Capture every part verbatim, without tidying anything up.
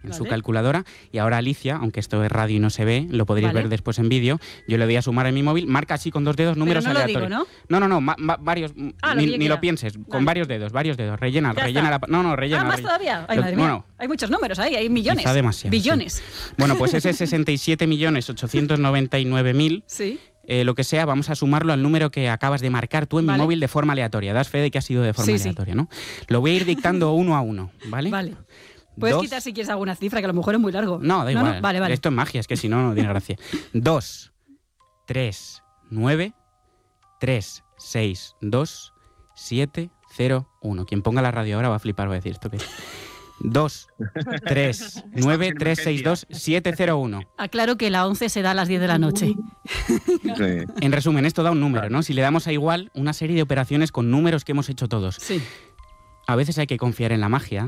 en vale. su calculadora, y ahora Alicia, aunque esto es radio y no se ve, lo podréis Vale. ver después en vídeo, yo le doy a sumar en mi móvil, marca así con dos dedos números Pero no lo aleatorios. digo, ¿no? No, no, no, ma- ma- varios, Ah, lo ni, que yo ni lo quiera. pienses, con Vale. varios dedos, varios dedos, rellena, Ya rellena está. la... No, no, rellena. Ah, más rellena. todavía. Ay, Lo- madre mía. bueno, Hay muchos números ahí, hay millones. quizá demasiado, Billones. sí. Bueno, pues ese sesenta y siete millones ochocientos noventa y nueve mil... Sí. Eh, lo que sea, vamos a sumarlo al número que acabas de marcar tú en Vale. mi móvil de forma aleatoria. Das fe de que ha sido de forma Sí, sí. aleatoria, ¿no? Lo voy a ir dictando uno a uno, ¿vale? Vale. Puedes Dos- quitar si quieres alguna cifra, que a lo mejor es muy largo. No, da igual. Vale, vale. Esto es magia, es que si no, no tiene gracia. dos, tres, nueve, tres, seis, dos, siete, cero, uno. Quien ponga la radio ahora va a flipar, va a decir esto que es. dos, tres, nueve, tres, seis, dos, siete, cero, uno. Aclaro que la once se da a las diez de la noche. Sí. En resumen, esto da un número, ¿no? Si le damos a igual, una serie de operaciones con números que hemos hecho todos. Sí. A veces hay que confiar en la magia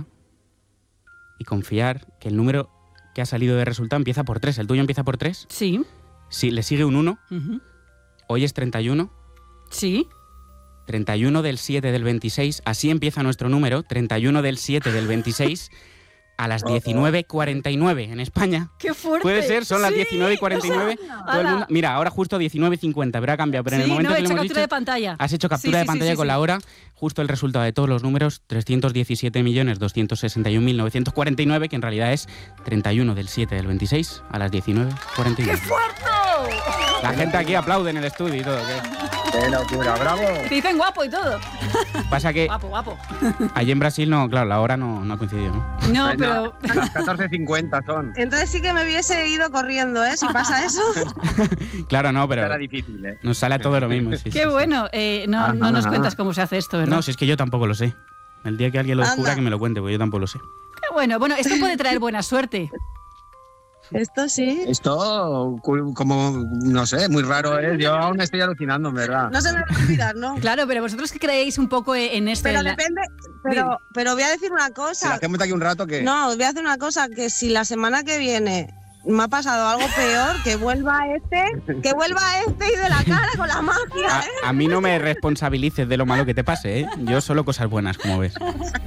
y confiar que el número que ha salido de resultado empieza por tres. ¿El tuyo empieza por tres? Sí. Si le sigue un uno, Ujú. hoy es treinta y uno. Sí. treinta y uno del siete del veintiséis, así empieza nuestro número, treinta y uno del siete del veintiséis, a las diecinueve cuarenta y nueve en España. ¡Qué fuerte! Puede ser, son las Sí, diecinueve y cuarenta y nueve. o sea, todo el ala. mundo- mira, ahora justo diecinueve cincuenta, pero ha cambiado. Pero en el Sí, momento no, he que le hecho hemos captura dicho, de pantalla. has hecho captura Sí, de sí, pantalla sí, con sí. la hora, justo el resultado de todos los números, trescientos diecisiete millones doscientos sesenta y un mil novecientos cuarenta y nueve, que en realidad es treinta y uno del siete del veintiséis a las diecinueve cuarenta y nueve. ¡Qué fuerte! La gente aquí aplaude en el estudio y todo. ¿qué? ¡Qué locura! ¡Bravo! Te dicen guapo y todo. Pasa que Guapo, guapo. allí en Brasil, no, claro, la hora no, no ha coincidido, ¿no? No, Pues pero... no, las catorce cincuenta son. Entonces sí que me hubiese ido corriendo, ¿eh? Si pasa eso. Claro, no, pero Era difícil, ¿eh? nos sale a todo lo mismo. sí, sí, Qué sí. bueno. Eh, no, Ajá, no nos ajá. cuentas cómo se hace esto, ¿verdad? No, si es que yo tampoco lo sé. El día que alguien lo descubra, Anda. que me lo cuente, porque yo tampoco lo sé. Qué bueno. Bueno, esto puede traer buena suerte. Esto sí. Esto, cu- como, no sé, muy raro es. Yo aún estoy alucinando, en verdad. No se me va a olvidar, ¿no? Claro, pero vosotros que creéis un poco en esto... Pero en la- depende. Pero, pero voy a decir una Si lo cosa. hacemos de aquí un rato, que No, voy a hacer una cosa, que si la semana que viene me ha pasado algo peor, que vuelva este, que vuelva este y de la cara con la magia, A, ¿eh? a mí no me responsabilices de lo malo que te pase, ¿eh? Yo solo cosas buenas, como ves.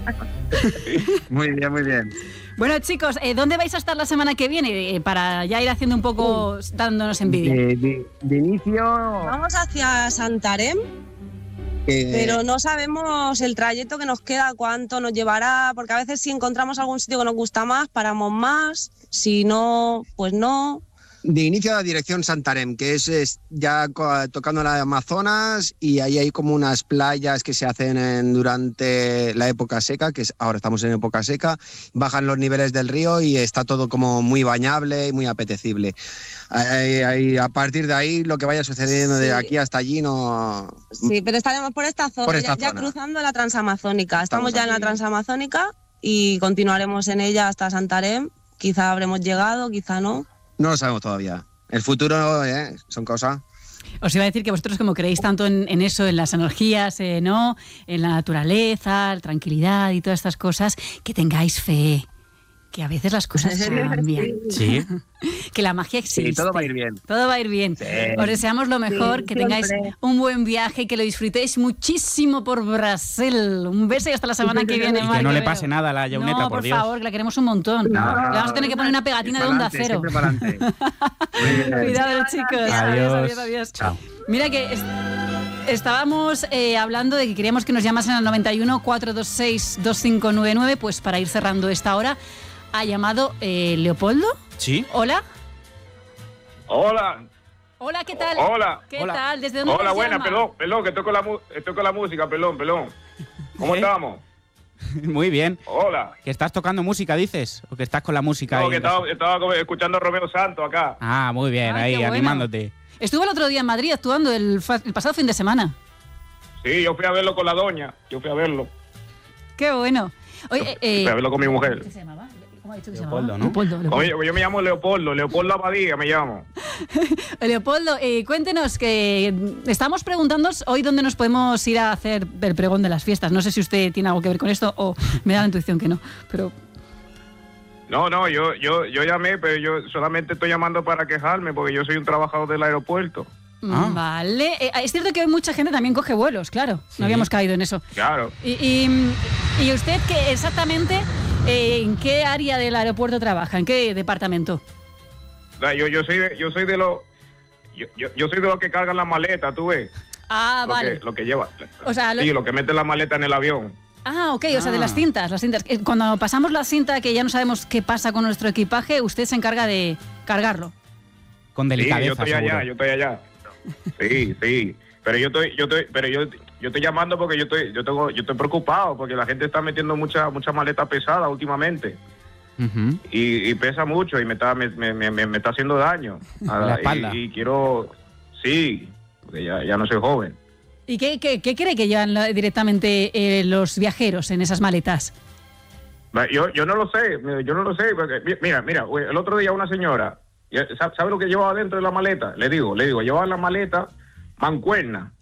Muy bien, muy bien. Bueno, chicos, eh, ¿dónde vais a estar la semana que viene? Eh, para ya ir haciendo un poco, dándonos envidia. De, de- de inicio, Vamos hacia Santarém, eh, pero no sabemos el trayecto que nos queda, cuánto nos llevará, porque a veces si encontramos algún sitio que nos gusta más, paramos más, si no, pues no. de inicio a la dirección Santarém, que es, es ya co- tocando la Amazonas, y ahí hay como unas playas que se hacen en- durante la época seca, que es, ahora estamos en época seca, bajan los niveles del río y está todo como muy bañable y muy apetecible. Ahí- ahí, a partir de ahí, lo que vaya sucediendo de Sí. aquí hasta allí no... Sí, pero estaremos por esta zona, Por esta ya, ya zona. cruzando la Transamazónica. Estamos, Estamos ya en la aquí. Transamazónica y continuaremos en ella hasta Santarém. Quizá habremos llegado, quizá no. No lo sabemos todavía. El futuro eh, son cosas... Os iba a decir que vosotros como creéis tanto en, en eso, en las energías, eh, ¿no? En la naturaleza, la tranquilidad y todas estas cosas, que tengáis fe, que a veces las cosas cambian, Sí. que la magia existe. Sí, todo va a ir bien. Todo va a ir bien. Sí. Os deseamos lo mejor, Sí, que tengáis siempre. un buen viaje y que lo disfrutéis muchísimo por Brasil. Un beso y hasta la semana que viene, Y que Mar no le Quevedo. pase nada a la Yauneta, No, por por Dios. favor, que la queremos un montón. Le vamos a tener que poner una pegatina de onda Pa'lante, cero. siempre pa'lante. Muy bien. Cuidado, chicos. Adiós. adiós, adiós. Chao. Mira que es- estábamos eh, hablando de que queríamos que nos llamasen al noventa y uno, cuatrocientos veintiséis, veinticinco noventa y nueve, pues para ir cerrando esta hora. Ha llamado eh, Leopoldo. ¿Sí? Hola. Hola, Hola, ¿qué tal? hola, ¿Qué Hola. tal? ¿Desde dónde hola, nos buena, llama? pelón, pelón, que estoy con la, mu- estoy con la música, pelón, pelón. ¿Cómo ¿Eh? estamos? Muy bien. Hola. ¿Que estás tocando música, dices? ¿O que estás con la música No, ahí? que estaba, estaba como escuchando a Romeo Santos acá. Ah, muy bien, Ay, ahí, qué bueno. animándote. Estuvo el otro día en Madrid actuando el, fa- el pasado fin de semana. Sí, yo fui a verlo con la doña, yo fui a verlo. Qué bueno. Oye, eh, Fui a verlo con mi mujer. ¿qué se llamaba? ¿Cómo ha dicho que se Leopoldo, llamaba? ¿no? Leopoldo, Leopoldo. Oye, yo me llamo Leopoldo, Leopoldo Abadía me llamo. Leopoldo, eh, cuéntenos que estamos preguntándonos hoy dónde nos podemos ir a hacer el pregón de las fiestas. No sé si usted tiene algo que ver con esto o me da la intuición que no, pero No, no, yo, yo, yo llamé, pero yo solamente estoy llamando para quejarme porque yo soy un trabajador del aeropuerto. Ah. mm, vale. Eh, es cierto que hoy mucha gente también coge vuelos, claro. Sí. No habíamos caído en eso. Claro. Y, y, y usted que exactamente Eh, ¿En qué área del aeropuerto trabaja? ¿En qué departamento? Yo, yo soy de, yo soy de los yo, yo, yo soy de los que cargan la maleta, tú ves. Ah, lo vale. Que, lo que lleva. O sea, lo... Sí, lo que mete la maleta en el avión. Ah, ok, o sea, de Ah. las cintas, las cintas. Eh, Cuando pasamos la cinta que ya no sabemos qué pasa con nuestro equipaje, usted se encarga de cargarlo. Con Sí, delicadeza, yo estoy seguro. allá, yo estoy allá. Sí, sí. Pero yo estoy, yo estoy, pero yo, yo estoy llamando porque yo estoy, yo tengo, yo estoy preocupado porque la gente está metiendo mucha, mucha maleta pesada últimamente. Ujú. Y, y pesa mucho y me está, me, me, me, me está haciendo daño. En la espalda. Y, y quiero, sí, porque ya, ya no soy joven. ¿Y qué, qué, qué cree que llevan la- directamente eh, los viajeros en esas maletas? Yo, yo no lo sé, yo no lo sé. Porque, mi- mira, mira, el otro día una señora, ¿sabe sabe lo que llevaba dentro de la maleta? Le digo, le digo, llevaba en la maleta mancuerna.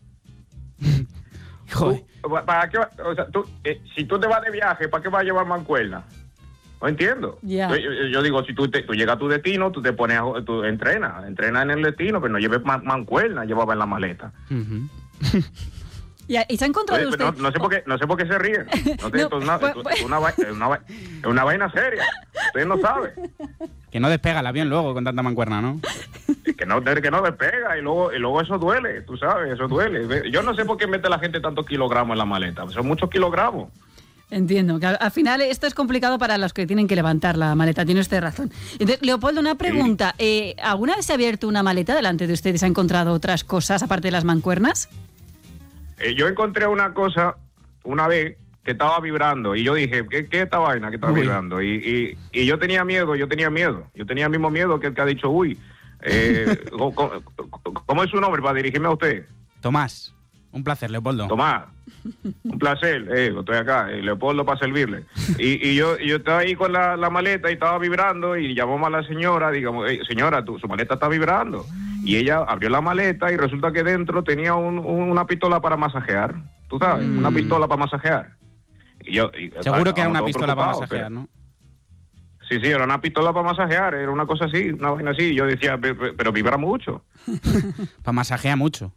Joder. Tú, ¿para qué va- o sea, tú, eh, si tú te vas de viaje, ¿para qué vas a llevar mancuerna? No entiendo. Ya. Yo, yo- yo digo, si tú, te- tú llegas a tu destino, tú te pones, a- tú entrenas, entrenas en el destino, pero no lleves man- mancuerna, llevaba en la maleta. Ujú. ¿Y, y se ha encontrado Oye, usted? pero no, no sé por qué, no sé por qué se ríen. No sé, No, esto es una, pues- esto es una, vai- es una, vai- es una vaina seria. Ustedes no saben. Que no despega el avión luego con tanta mancuerna, ¿no? Que no, que no despega y luego, y luego eso duele, tú sabes, eso duele. Yo no sé por qué mete la gente tantos kilogramos en la maleta. Son muchos kilogramos. Entiendo, que al, al final esto es complicado para los que tienen que levantar la maleta, tiene usted razón. Entonces, Leopoldo, una pregunta. Eh, ¿Alguna vez se ha abierto una maleta delante de usted y se ha encontrado otras cosas aparte de las mancuernas? Eh, yo encontré una cosa una vez que estaba vibrando y yo dije, ¿qué, qué esta vaina que está Uy. vibrando? Y, y, y yo tenía miedo, yo tenía miedo. Yo tenía el mismo miedo que el que ha dicho, uy, eh, ¿cómo, cómo- cómo es su nombre para dirigirme a usted? Tomás, un placer, Leopoldo. Tomás, un placer, eh, estoy acá, eh, Leopoldo para servirle. Y, y yo, y yo estaba ahí con la, la maleta y estaba vibrando y llamamos a la señora, digamos, "Ey, señora, tu, su maleta está vibrando". Y ella abrió la maleta y resulta que dentro tenía un- un- una pistola para masajear, tú sabes, Mm. una pistola para masajear. Y yo, y, Seguro que era estábamos una todos pistola para preocupados, masajear, pero- ¿no? Sí, sí, era una pistola para masajear, era una cosa así, una vaina así. Yo decía, "Pe- pe- pero vibra mucho". Para masajear mucho.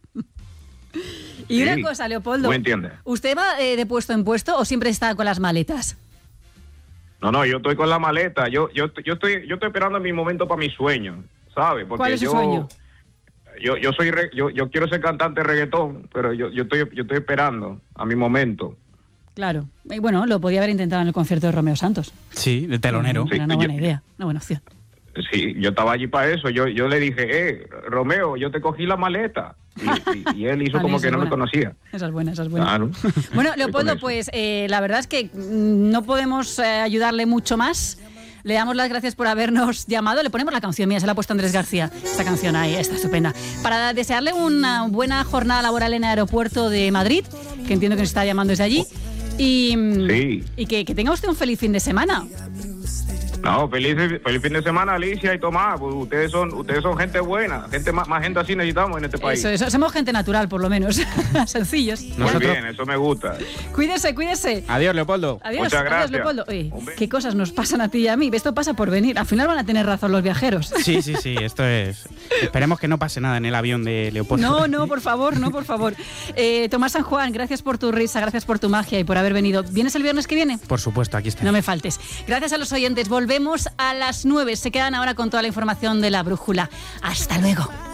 Y Sí. una cosa, Leopoldo. ¿Tú me entiendes? ¿Usted va eh, de puesto en puesto o siempre está con las maletas? No, no, yo estoy con la maleta. Yo, yo, yo estoy, yo estoy esperando mi momento para mi sueño, ¿sabes? Porque ¿Cuál es su yo, sueño? Yo, yo soy, re- yo, yo quiero ser cantante de reggaetón, pero yo, yo estoy, yo estoy esperando a mi momento. Claro. Y bueno, lo podía haber intentado en el concierto de Romeo Santos. Sí, de telonero. Sí. Era una yo- buena idea, una buena opción. Sí, yo estaba allí para eso. Yo, yo le dije, eh, Romeo, yo te cogí la maleta. Y, y- y él hizo Vale, como esa que es no me buena. conocía. Esa es buena, esa es buena. Claro. Bueno, Estoy Leopoldo, con eso. pues eh, la verdad es que mm, no podemos eh, ayudarle mucho más. Le damos las gracias por habernos llamado. Le ponemos la canción mía, se la ha puesto Andrés García. Esta canción ahí está estupenda. Para desearle una buena jornada laboral en el aeropuerto de Madrid, que entiendo que nos está llamando desde allí. Y, mm, Sí. y que, que tenga usted un feliz fin de semana. No, feliz, feliz fin de semana, Alicia y Tomás. Pues ustedes son, ustedes son gente buena, gente más, más gente así necesitamos en este país. Eso, eso, somos gente natural, por lo menos. Sencillos. Muy Nosotros- bien, eso me gusta. Cuídese, cuídese. Adiós, Leopoldo. Adiós, Muchas adiós, gracias. Leopoldo. Oye, Hombre. qué cosas nos pasan a ti y a mí. Esto pasa por venir. Al final van a tener razón los viajeros. Sí, sí, sí, esto es... Esperemos que no pase nada en el avión de Leopoldo. No, no, por favor, no, por favor. Eh, Tomás San Juan, gracias por tu risa, gracias por tu magia y por haber venido. ¿Vienes el viernes que viene? Por supuesto, aquí está. No me faltes. Gracias a los oyentes. Volvemos a las nueve. Se quedan ahora con toda la información de la brújula. Hasta luego.